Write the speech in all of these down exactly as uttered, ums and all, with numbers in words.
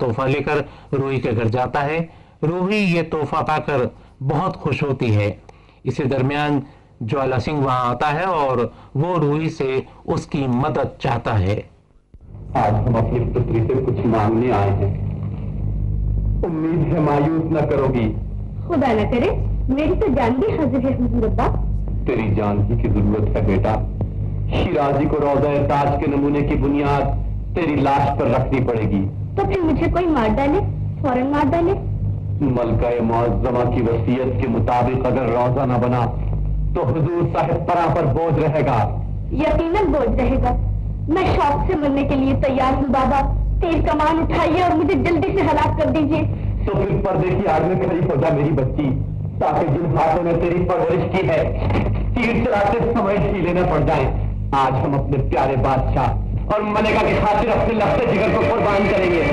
तोहफा लेकर रूही के घर जाता है। रूही ये तोहफा पाकर बहुत खुश होती है। इसी दरमियान ज्वाला सिंह वहां आता है और वो रूही से उसकी मदद चाहता है। आज हम अपनी पुत्री से कुछ मांगने आए हैं, उम्मीद है मायूस न करोगी। खुदा न करे, मेरी तो जान भी हाजिर है हुजूर अब्बा। तेरी जान की जरूरत है बेटा। शिराजी को रोज़ा ताज के नमूने की बुनियाद तेरी लाश पर रखनी पड़ेगी। तो फिर मुझे कोई मार डाले, फौरन मार डाले। मलका मुअज़्ज़मा की वसीयत के मुताबिक अगर रोज़ा न बना तो हुजूर साहिब परा पर बोझ रहेगा। यकीनन बोझ रहेगा। मैं शौक से मरने के लिए तैयार हूँ बाबा। तीर कमान उठाइए और मुझे जल्दी से हलाक कर दीजिए। तो फिर पर्दे की आड़ में खड़ी हो जा मेरी बच्ची, ताकि जिन हाथों ने तेरी परवरिश की है तीर चलाते समय ढीले न पड़ जाए। आज हम अपने प्यारे बादशाह और मलिका की खातिर अपने लफ्ज़े जिगर को कुर्बान करेंगे।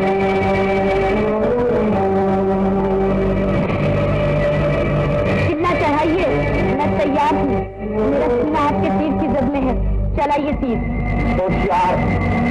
कितना चढ़ाइए, मैं तैयार हूँ। मेरा सीना आपके तीर की जद में है। चलाइए तीर। होशियार।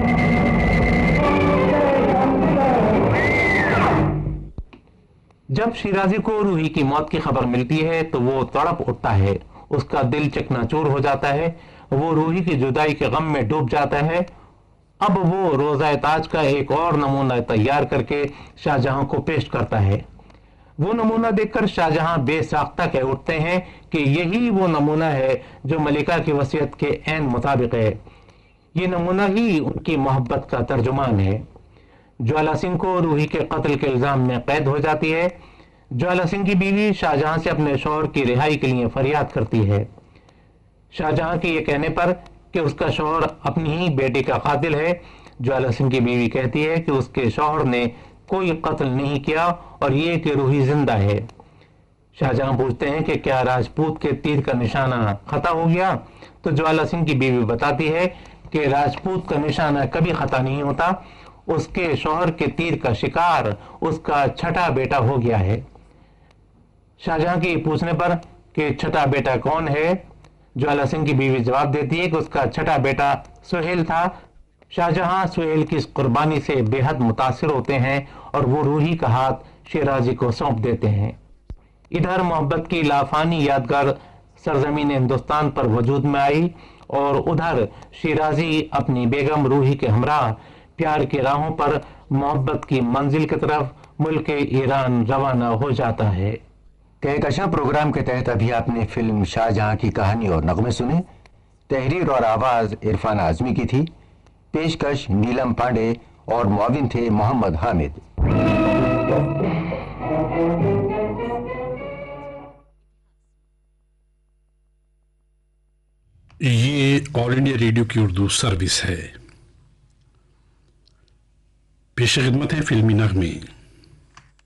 जब शिराजी को रूही की मौत की खबर मिलती है तो वो तड़प उठता है। उसका दिल चकनाचूर हो जाता है। वो रूही की जुदाई के गम में डूब जाता है। अब वो रोज़ा ताज का एक और नमूना तैयार करके शाहजहां को पेश करता है। वो नमूना देखकर शाहजहां बेसाख्ता कह उठते हैं कि यही वो नमूना है जो मलिका की वसीयत के ऐन मुताबिक है। ये नमूना ही उनकी मोहब्बत का तर्जुमान है। ज्वाला सिंह को रूही के कत्ल के इल्जाम में कैद हो जाती है। ज्वाला सिंह की बीवी शाहजहां से अपने शौहर की रिहाई के लिए फरियाद करती है। शाहजहां के ये कहने पर कि उसका शौहर अपनी ही बेटी का कातिल है, ज्वाला सिंह की बीवी कहती है कि उसके शौहर ने कोई कत्ल नहीं किया और ये कि रूही जिंदा है। शाहजहां पूछते हैं कि क्या राजपूत के तीर का निशाना खता हो गया, तो ज्वाला सिंह की बीवी बताती है कि राजपूत का निशाना कभी खता नहीं होता, उसके शौहर के तीर का शिकार उसका छठा बेटा हो गया है। शाहजहां के पूछने पर कि छठा बेटा कौन है, ज्वाला सिंह की बीवी जवाब देती है कि उसका छठा बेटा सुहेल था। शाहजहां सुहेल की इस कुर्बानी से बेहद मुतासिर होते हैं और वो रूही का हाथ शिराजी को सौंप देते हैं। इधर मोहब्बत की लाफानी यादगार सरजमीन हिंदुस्तान पर वजूद में आई और उधर शिराजी अपनी बेगम रूही के हमराह प्यार की राहों पर मोहब्बत की मंजिल की तरफ मुल्क ईरान रवाना हो जाता है। कहकशां प्रोग्राम के तहत अभी आपने फिल्म शाहजहां की कहानी और नगमे सुने। तहरीर और आवाज इरफान आजमी की थी। पेशकश नीलम पांडे और मुआविन थे मोहम्मद हामिद। ये ऑल इंडिया रेडियो की उर्दू सर्विस है। पेश खिदमत है फिल्मी नगमे।